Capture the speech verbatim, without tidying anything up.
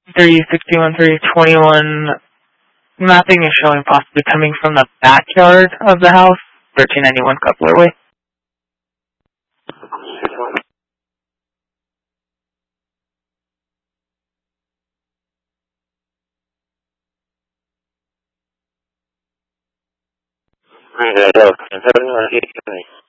three sixty-one, three twenty-one, mapping is showing possibly coming from the backyard of the house, thirteen ninety-one Coupler Way. Hello,